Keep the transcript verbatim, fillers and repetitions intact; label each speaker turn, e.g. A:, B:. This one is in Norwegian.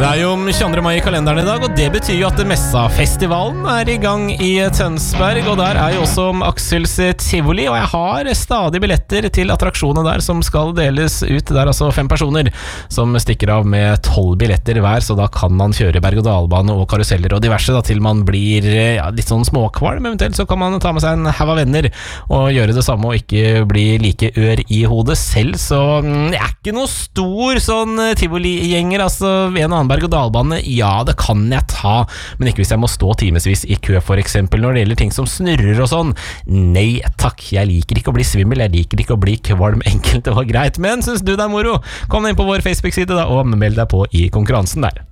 A: Det er jo tjueandre mai i kalenderen i dag, og det betyr jo at Messa-festivalen er i gang i Tønsberg, og der er jo også Aksels Tivoli, og jeg har stadig billetter til attraksjoner der som skal deles ut. Det er altså fem personer som stikker av med tolv billetter hver, så da kan man kjøre berg-og-dalbane og karuseller og diverse da, til man blir ja, litt sånn småkvalm. Eventuelt så kan man ta med seg en haug av venner og gjøre det samme og ikke bli like ør i hodet selv, så jeg er ikke noe stor sånn Tivoli-gjenger, altså en og annen berg-og-dalbane, ja, det kan jeg ta, men ikke hvis jeg må stå timesvis i kø for eksempel, når det gjelder ting som snurrer og sånn. Nei, takk, jeg liker ikke å bli svimmel, jeg liker ikke å bli kvalm, enkelt og greit, men synes du det er moro? Kom inn på vår Facebook-side da, og meld deg på i konkurransen der.